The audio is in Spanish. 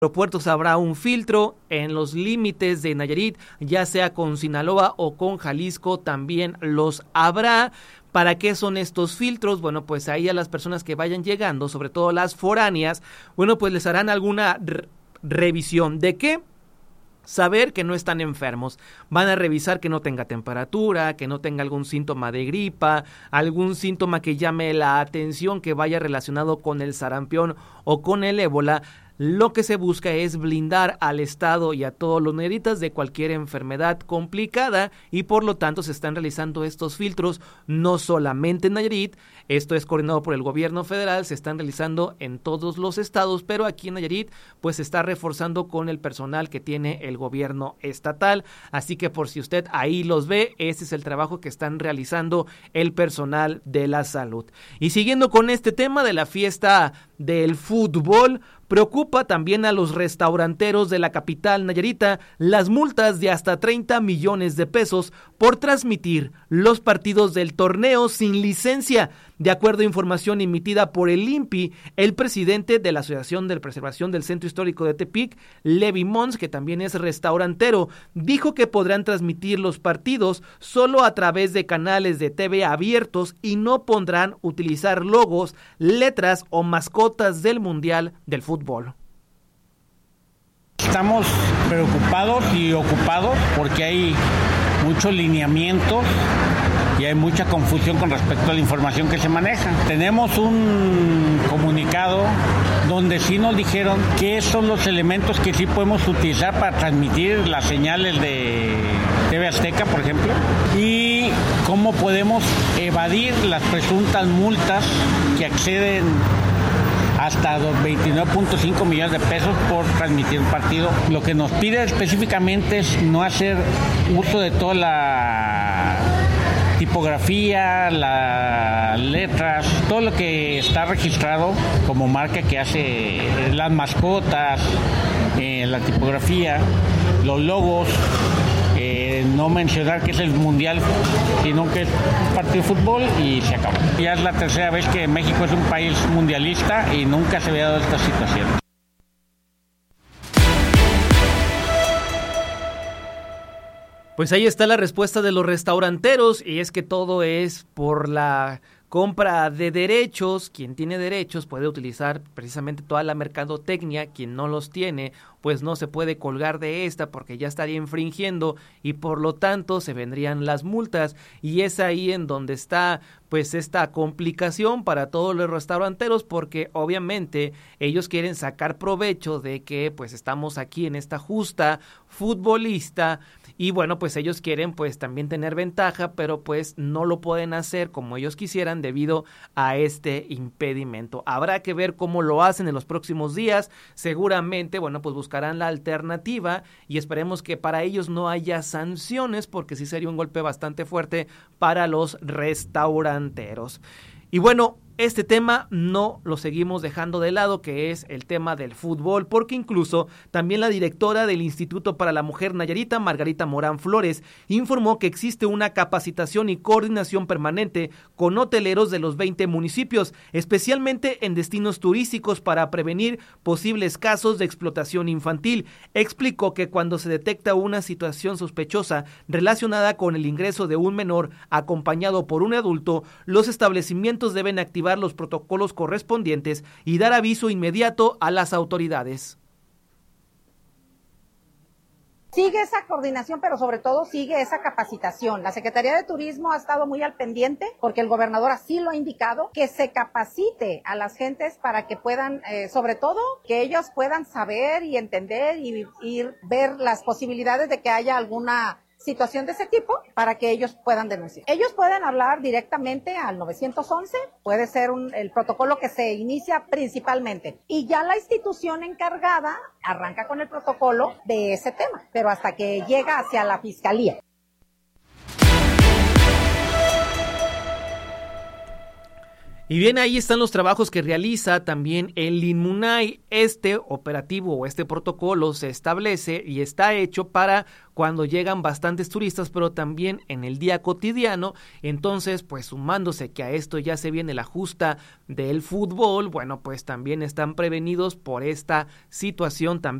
aeropuertos habrá un filtro en los límites de Nayarit, ya sea con Sinaloa o con Jalisco, también los habrá. ¿Para qué son estos filtros? Bueno, pues ahí a las personas que vayan llegando, sobre todo las foráneas, bueno, pues les harán alguna revisión. ¿De qué? Saber que no están enfermos. Van a revisar que no tenga temperatura, que no tenga algún síntoma de gripa, algún síntoma que llame la atención, que vaya relacionado con el sarampión o con el ébola. Lo que se busca es blindar al Estado y a todos los nayaritas de cualquier enfermedad complicada y por lo tanto se están realizando estos filtros no solamente en Nayarit, esto es coordinado por el gobierno federal, se están realizando en todos los estados, pero aquí en Nayarit pues se está reforzando con el personal que tiene el gobierno estatal, así que por si usted ahí los ve, ese es el trabajo que están realizando el personal de la salud. Y siguiendo con este tema de la fiesta del fútbol, preocupa también a los restauranteros de la capital nayarita las multas de hasta 30 millones de pesos por transmitir los partidos del torneo sin licencia. De acuerdo a información emitida por el INPI, el presidente de la Asociación de Preservación del Centro Histórico de Tepic, Levi Mons, que también es restaurantero, dijo que podrán transmitir los partidos solo a través de canales de TV abiertos y no podrán utilizar logos, letras o mascotas del Mundial del Fútbol. Estamos preocupados y ocupados porque hay muchos lineamientos y hay mucha confusión con respecto a la información que se maneja. Tenemos un comunicado donde sí nos dijeron qué son los elementos que sí podemos utilizar para transmitir las señales de TV Azteca, por ejemplo, y cómo podemos evadir las presuntas multas que acceden hasta 29.5 millones de pesos por transmitir un partido. Lo que nos pide específicamente es no hacer uso de toda la tipografía, las letras, todo lo que está registrado como marca que hace las mascotas, la tipografía, los logos, no mencionar que es el mundial, sino que es un partido de fútbol y se acabó. Ya es la tercera vez que México es un país mundialista y nunca se había dado esta situación. Pues ahí está la respuesta de los restauranteros y es que todo es por la compra de derechos. Quien tiene derechos puede utilizar precisamente toda la mercadotecnia, quien no los tiene pues no se puede colgar de esta porque ya estaría infringiendo y por lo tanto se vendrían las multas y es ahí en donde está pues esta complicación para todos los restauranteros porque obviamente ellos quieren sacar provecho de que pues estamos aquí en esta justa futbolista y bueno pues ellos quieren pues también tener ventaja pero pues no lo pueden hacer como ellos quisieran debido a este impedimento. Habrá que ver cómo lo hacen en los próximos días, seguramente bueno pues buscarán la alternativa y esperemos que para ellos no haya sanciones porque sí sería un golpe bastante fuerte para los restauranteros. Y bueno, este tema no lo seguimos dejando de lado, que es el tema del fútbol, porque incluso también la directora del Instituto para la Mujer Nayarita, Margarita Morán Flores, informó que existe una capacitación y coordinación permanente con hoteleros de los 20 municipios, especialmente en destinos turísticos para prevenir posibles casos de explotación infantil. Explicó que cuando se detecta una situación sospechosa relacionada con el ingreso de un menor acompañado por un adulto, los establecimientos deben activar los protocolos correspondientes y dar aviso inmediato a las autoridades. Sigue esa coordinación, pero sobre todo sigue esa capacitación. La Secretaría de Turismo ha estado muy al pendiente, porque el gobernador así lo ha indicado, que se capacite a las gentes para que puedan, sobre todo, que ellos puedan saber y entender y ver las posibilidades de que haya alguna situación de ese tipo para que ellos puedan denunciar. Ellos pueden hablar directamente al 911, puede ser el protocolo que se inicia principalmente y ya la institución encargada arranca con el protocolo de ese tema, pero hasta que llega hacia la fiscalía. Y bien, ahí están los trabajos que realiza también el Inmunay. Este operativo o este protocolo se establece y está hecho para cuando llegan bastantes turistas, pero también en el día cotidiano. Entonces, pues sumándose que a esto ya se viene la justa del fútbol, bueno, pues también están prevenidos por esta situación también